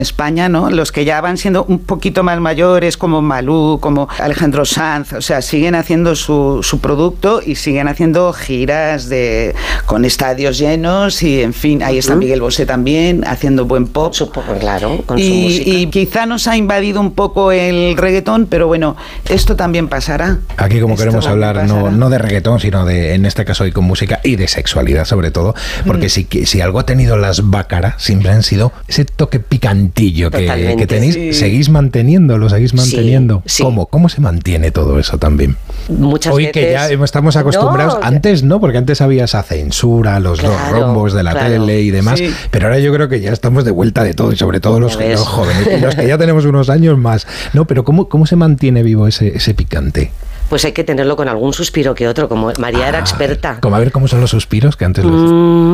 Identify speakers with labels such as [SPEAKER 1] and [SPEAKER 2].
[SPEAKER 1] España, ¿no? Los que ya van siendo un poquito más mayores, como Malú, como Alejandro Sanz, o sea, siguen haciendo su producto y siguen haciendo giras con estadios llenos y, en fin, ahí está Miguel Bosé también, haciendo buen pop.
[SPEAKER 2] Claro, con su música.
[SPEAKER 1] Y quizá nos ha invadido un poco el reggaetón, pero bueno, esto también pasará.
[SPEAKER 3] Aquí como queremos hablar no de reggaetón, sino de, en este caso hoy con música y de sexualidad sobre todo, porque si algo ha tenido las Bácara, siempre han sido ese toque picantillo que tenéis, sí. ¿Seguís manteniendo?
[SPEAKER 2] Sí.
[SPEAKER 3] ¿Cómo se mantiene todo eso también?
[SPEAKER 2] Muchas
[SPEAKER 3] hoy
[SPEAKER 2] veces...
[SPEAKER 3] que ya estamos acostumbrados, antes no, porque antes había esa censura, los dos rombos de la tele y demás, pero ahora yo creo que ya estamos de vuelta de todo, y sobre todo los jóvenes, y los que ya tenemos unos años más. No, pero ¿cómo se mantiene vivo ese picante?
[SPEAKER 2] Pues hay que tenerlo con algún suspiro que otro, como María era experta.
[SPEAKER 3] Como a ver cómo son los suspiros que antes